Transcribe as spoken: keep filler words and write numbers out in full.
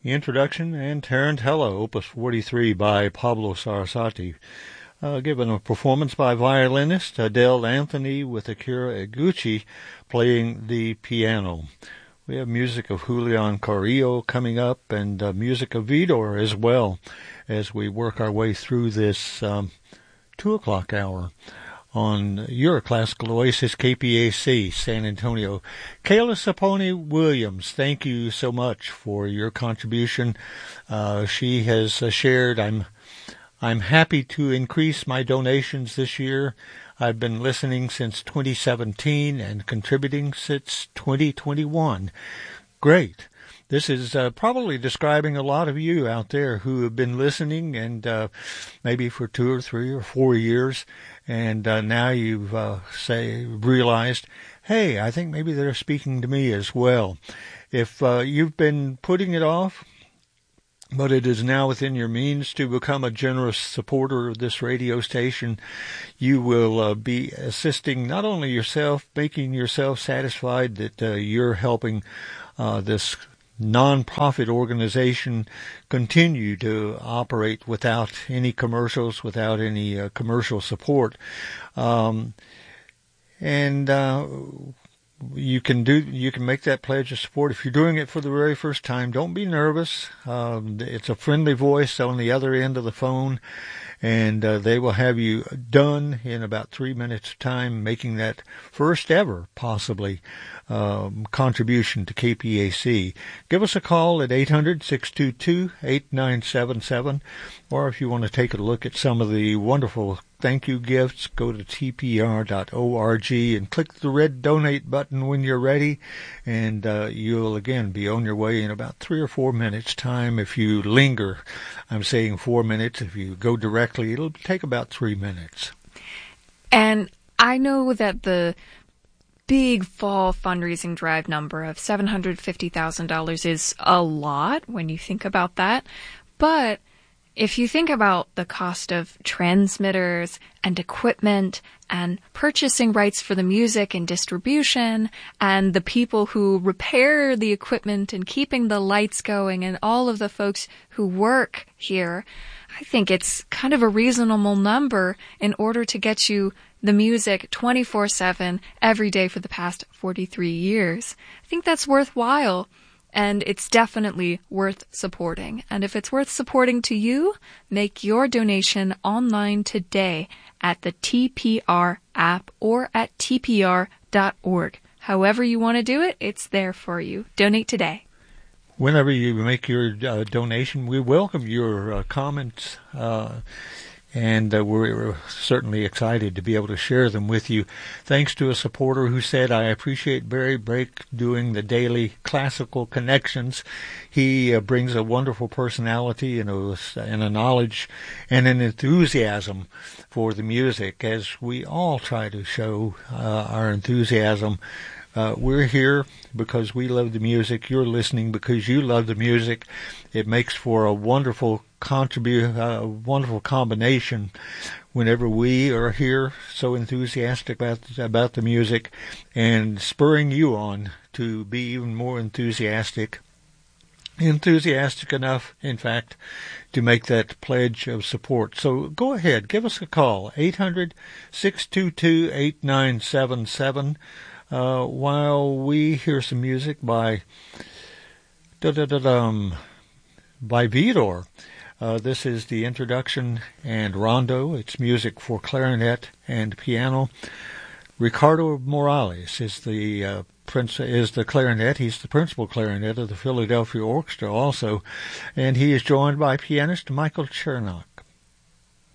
introduction and Tarantella, Opus forty-three by Pablo Sarasate. Uh, given a performance by violinist Adele Anthony with Akira Iguchi playing the piano. We have music of Julian Carrillo coming up and uh, music of Vidor as well as we work our way through this um, two o'clock hour on your Classical Oasis K P A C San Antonio. Kayla Saponi Williams, thank you so much for your contribution. Uh, she has uh, shared, I'm I'm happy to increase my donations this year. I've been listening since twenty seventeen and contributing since twenty twenty-one. Great. This is uh, probably describing a lot of you out there who have been listening and uh, maybe for two or three or four years, and uh, now you've uh, say realized, hey, I think maybe they're speaking to me as well. If uh, you've been putting it off, but it is now within your means to become a generous supporter of this radio station, you will uh, be assisting not only yourself, making yourself satisfied that uh, you're helping uh, this non-profit organization continue to operate without any commercials, without any uh, commercial support. Um, and uh You can do. You can make that pledge of support. If you're doing it for the very first time, don't be nervous. Um, it's a friendly voice on the other end of the phone, and uh, they will have you done in about three minutes' time, making that first ever, possibly, um, contribution to K P A C. Give us a call at eight hundred, six two two, eight nine seven seven, or if you want to take a look at some of the wonderful thank you gifts, go to T P R dot org and click the red donate button when you're ready, and uh, you'll again be on your way in about three or four minutes time. If you linger, I'm saying four minutes. If you go directly, it'll take about three minutes. And I know that the big fall fundraising drive number of seven hundred fifty thousand dollars is a lot when you think about that, but if you think about the cost of transmitters and equipment and purchasing rights for the music and distribution and the people who repair the equipment and keeping the lights going and all of the folks who work here, I think it's kind of a reasonable number in order to get you the music twenty-four seven every day for the past forty-three years. I think that's worthwhile. And it's definitely worth supporting. And if it's worth supporting to you, make your donation online today at the T P R app or at T P R dot org. However you want to do it, it's there for you. Donate today. Whenever you make your uh, donation, we welcome your uh, comments, uh, and uh, we're certainly excited to be able to share them with you. Thanks to a supporter who said, I appreciate Barry Brake doing the daily classical connections. He uh, brings a wonderful personality and a, and a knowledge and an enthusiasm for the music, as we all try to show uh, our enthusiasm. Uh, we're here because we love the music. You're listening because you love the music. It makes for a wonderful contribute, a uh, wonderful combination whenever we are here so enthusiastic about, about the music and spurring you on to be even more enthusiastic. Enthusiastic enough, in fact, to make that pledge of support. So go ahead, give us a call, eight hundred, six two two, eight nine seven seven. Uh, while we hear some music by da-da-da-dum, by Vidor. Uh, this is the introduction and rondo. It's music for clarinet and piano. Ricardo Morales is the uh, prince is the clarinet. He's the principal clarinet of the Philadelphia Orchestra also, and he is joined by pianist Michael Chernock.